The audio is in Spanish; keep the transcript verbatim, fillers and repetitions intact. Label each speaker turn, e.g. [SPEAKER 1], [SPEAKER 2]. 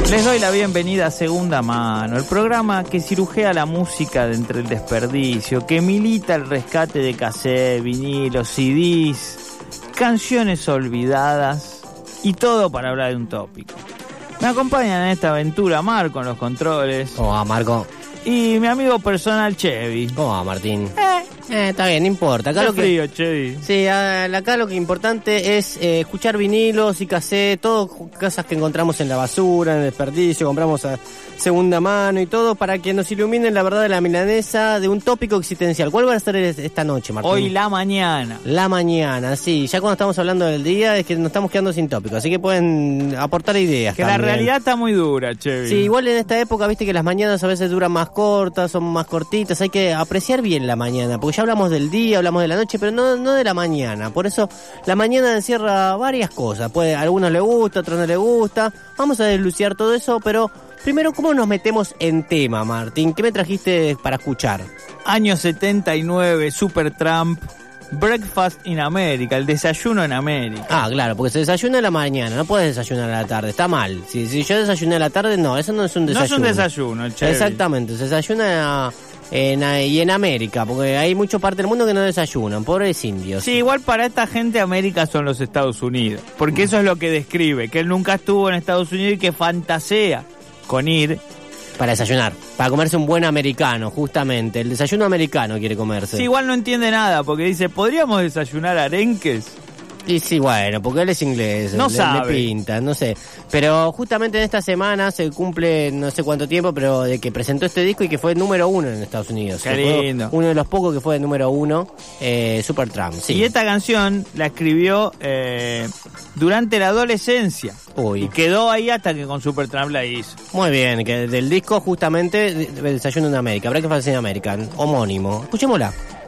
[SPEAKER 1] Les doy la bienvenida a Segunda Mano, el programa que cirujea la música de entre el desperdicio, que milita el rescate de cassette, vinilos, C Ds, canciones olvidadas y todo para hablar de un tópico. Me acompañan en esta aventura Marco en los controles.
[SPEAKER 2] ¿Cómo va, Marco?
[SPEAKER 1] Y mi amigo personal Chevy.
[SPEAKER 2] ¿Cómo va, Martín?
[SPEAKER 1] Eh,
[SPEAKER 2] Eh, está bien, no importa. Acá
[SPEAKER 1] Está
[SPEAKER 2] lo que,
[SPEAKER 1] frío, Chevy.
[SPEAKER 2] sí, acá lo que importante es eh, escuchar vinilos y cassette, todo cosas que encontramos en la basura, en el desperdicio, compramos a segunda mano y todo para que nos iluminen la verdad de la milanesa de un tópico existencial. ¿Cuál va a ser esta noche, Martín?
[SPEAKER 1] Hoy la mañana.
[SPEAKER 2] La mañana, sí. Ya cuando estamos hablando del día es que nos estamos quedando sin tópico, así que pueden aportar ideas.
[SPEAKER 1] Que
[SPEAKER 2] también.
[SPEAKER 1] la realidad está muy dura, Chevy.
[SPEAKER 2] Sí, igual en esta época, viste que las mañanas a veces duran más cortas, son más cortitas, hay que apreciar bien la mañana, porque ya hablamos del día, hablamos de la noche, pero no, no de la mañana. Por eso la mañana encierra varias cosas. Puede, a algunos les gusta, a otros no les gusta. Vamos a desluciar todo eso, pero primero, ¿cómo nos metemos en tema, Martín? ¿Qué me trajiste para escuchar?
[SPEAKER 1] Año setenta y nueve, Supertramp, Breakfast in America, el desayuno en América.
[SPEAKER 2] Ah, claro, porque se desayuna a la mañana, no puedes desayunar a la tarde, está mal. Si, si yo desayuné a la tarde, no, eso no es un desayuno.
[SPEAKER 1] No es un desayuno, Chevy.
[SPEAKER 2] Exactamente, se desayuna en, y en América, porque hay mucha parte del mundo que no desayunan, pobres indios.
[SPEAKER 1] Sí, igual para esta gente América son los Estados Unidos, porque eso es lo que describe, que él nunca estuvo en Estados Unidos y que fantasea con ir.
[SPEAKER 2] Para desayunar, para comerse un buen americano, justamente. El desayuno americano quiere comerse.
[SPEAKER 1] Sí, igual no entiende nada, porque dice, ¿podríamos desayunar arenques?
[SPEAKER 2] Y sí, bueno, porque él es inglés,
[SPEAKER 1] no
[SPEAKER 2] le,
[SPEAKER 1] sabe.
[SPEAKER 2] le pinta, no sé. Pero justamente en esta semana se cumple no sé cuánto tiempo, pero de que presentó este disco y que fue número uno en Estados Unidos.
[SPEAKER 1] Qué lindo.
[SPEAKER 2] Uno de los pocos que fue de número uno, eh, Supertramp, sí.
[SPEAKER 1] Y esta canción la escribió eh, durante la adolescencia.
[SPEAKER 2] Uy.
[SPEAKER 1] Y quedó ahí hasta que con Supertramp la hizo.
[SPEAKER 2] Muy bien, que del disco justamente, el Desayuno en América, Breakfast in America, homónimo. Escuchémosla.